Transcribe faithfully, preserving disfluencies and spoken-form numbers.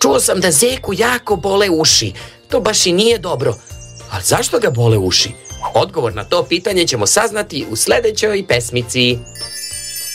Čuo sam da Zeku jako bole uši. To baš i nije dobro. Ali zašto ga bole uši? Odgovor na to pitanje ćemo saznati u sledećoj pesmici.